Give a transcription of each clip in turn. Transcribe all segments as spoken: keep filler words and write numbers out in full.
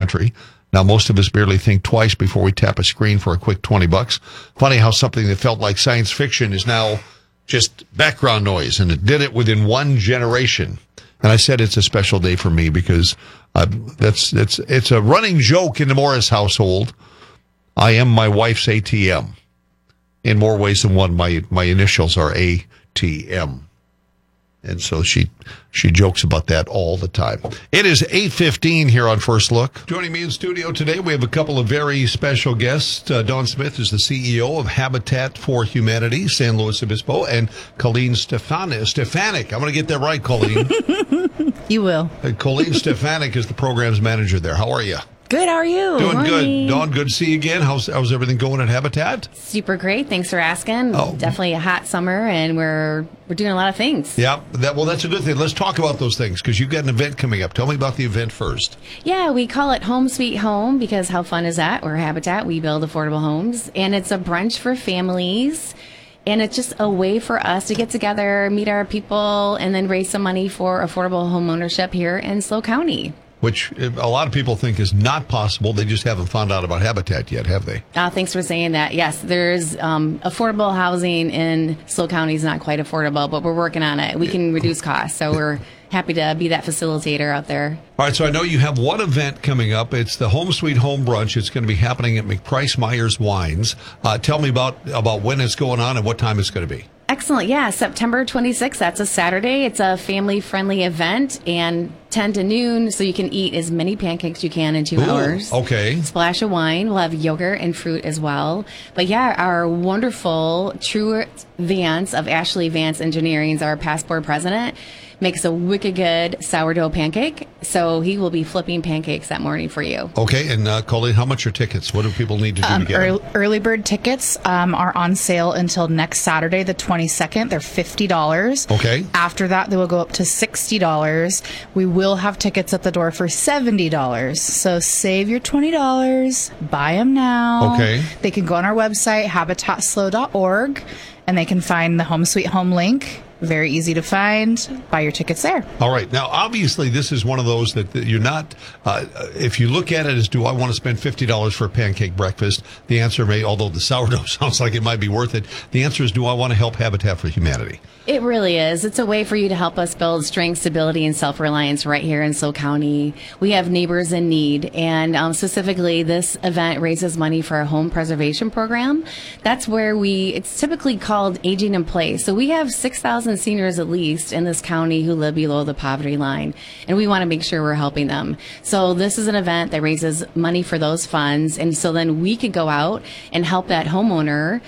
country. Now, most of us barely think twice before we tap a screen for a quick twenty bucks. Funny how something that felt like science fiction is now just background noise, and it did it within one generation. And I said it's a special day for me because uh, that's that's it's a running joke in the Morris household. I am my wife's A T M. In more ways than one, my my initials are A T M. And so she she jokes about that all the time. It is eight fifteen here on First Look. Joining me in studio today, we have a couple of very special guests. Uh, Dawn Smith is the C E O of Habitat for Humanity, San Luis Obispo, and Colleen Stefan- Stefanik. I'm going to get that right, Colleen. You will. Uh, Colleen Stefanik is the programs manager there. How are you? Good, how are you? Doing Morning. good. Dawn, good to see you again. How's, how's everything going at Habitat? Super great. Thanks for asking. Oh. Definitely a hot summer, and we're we're doing a lot of things. Yeah, that, well, that's a good thing. Let's talk about those things, because you've got an event coming up. Tell me about the event first. Yeah, we call it Home Sweet Home because how fun is that? We're Habitat. We build affordable homes, and it's a brunch for families. And it's just a way for us to get together, meet our people, and then raise some money for affordable home ownership here in SLO County. Which a lot of people think is not possible. They just haven't found out about Habitat yet, have they? Uh, thanks for saying that. Yes, there's um, affordable housing in SLO County is not quite affordable, but we're working on it. We can reduce costs, so we're happy to be that facilitator out there. All right, so I know you have one event coming up. It's the Home Sweet Home Brunch. It's going to be happening at McPrice Myers Wines. Uh, tell me about, about when it's going on and what time it's going to be. Excellent. Yeah, September twenty-sixth. That's a Saturday. It's a family-friendly event, and ten to noon, so you can eat as many pancakes you can in two Ooh, hours. Okay. Splash of wine. We'll have yogurt and fruit as well. But yeah, our wonderful Truett Vance of Ashley Vance Engineering is our past board president. Makes a wicked good sourdough pancake, so he will be flipping pancakes that morning for you. Okay, and uh, Colleen, how much are tickets? What do people need to do Um, to get early, them? early bird tickets um, are on sale until next Saturday, the twenty-second. They're fifty dollars. Okay. After that, they will go up to sixty dollars. We will have tickets at the door for seventy dollars. So save your twenty dollars. Buy them now. Okay. They can go on our website, habitat slo dot org, and they can find the Home Sweet Home link. Very easy to find. Buy your tickets there. All right. Now, obviously, this is one of those that, that you're not, uh, if you look at it as, do I want to spend fifty dollars for a pancake breakfast? The answer may, although the sourdough sounds like it might be worth it, the answer is, do I want to help Habitat for Humanity? It really is. It's a way for you to help us build strength, stability, and self-reliance right here in SLO County. We have neighbors in need, and um, specifically, this event raises money for a home preservation program. That's where we, it's typically called Aging in Place. So we have six thousand seniors at least in this county who live below the poverty line, and we want to make sure we're helping them. So this is an event that raises money for those funds, and so then we can go out and help that homeowner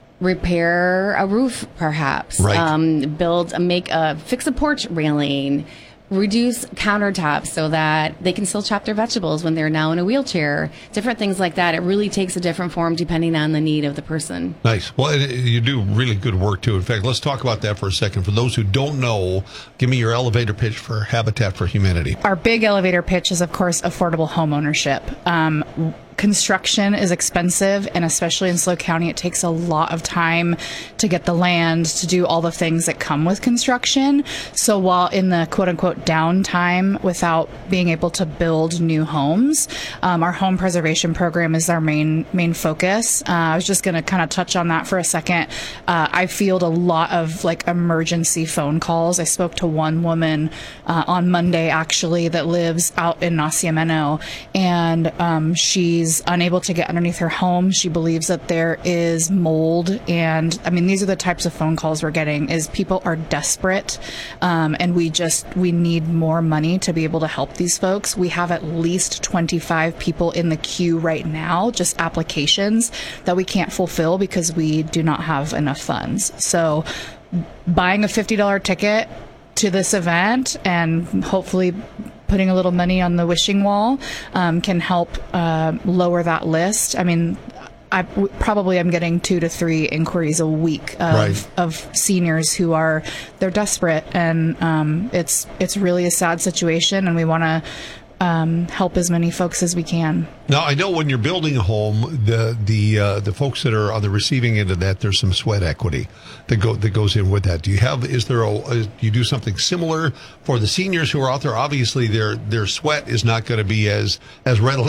repair a roof, perhaps, Right. um, build, make a, fix a porch railing, reduce countertops so that they can still chop their vegetables when they're now in a wheelchair, different things like that. It really takes a different form depending on the need of the person. Nice. Well, it, you do really good work, too. In fact, let's talk about that for a second. For those who don't know, give me your elevator pitch for Habitat for Humanity. Our big elevator pitch is, of course, affordable home ownership. Um, construction is expensive, and especially in SLO County, it takes a lot of time to get the land, to do all the things that come with construction. So while in the quote-unquote downtime without being able to build new homes, um, our home preservation program is our main main focus. Uh, I was just going to kind of touch on that for a second. Uh, I field a lot of like emergency phone calls. I spoke to one woman uh, on Monday, actually, that lives out in Nacimiento, and um, she's unable to get underneath her home. She believes that there is mold, and I mean, these are the types of phone calls we're getting, is people are desperate, um, and we just we need more money to be able to help these folks. We have at least twenty-five people in the queue right now, just applications that we can't fulfill because we do not have enough funds. So buying a fifty dollars ticket to this event and hopefully putting a little money on the wishing wall um, can help uh, lower that list. I mean, I w- probably am getting two to three inquiries a week of, Right. of seniors who are, they're desperate, and um, it's it's really a sad situation, and we want to um, help as many folks as we can. Now, I know when you're building a home, the the uh, the folks that are on the receiving end of that, there's some sweat equity that go that goes in with that. Do you have? Is there a? Uh, do you do something similar for the seniors who are out there? Obviously, their their sweat is not going to be as as readily